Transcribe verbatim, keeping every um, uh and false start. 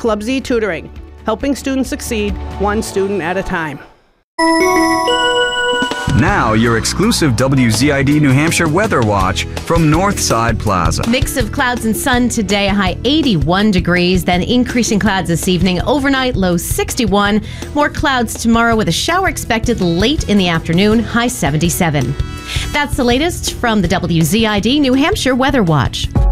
Club Z Tutoring, helping students succeed one student at a time. Now, your exclusive W Z I D New Hampshire Weather Watch from Northside Plaza. Mix of clouds and sun today, a high eighty-one degrees, then increasing clouds this evening. Overnight, low sixty-one. More clouds tomorrow with a shower expected late in the afternoon, high seventy-seven. That's the latest from the W Z I D New Hampshire Weather Watch.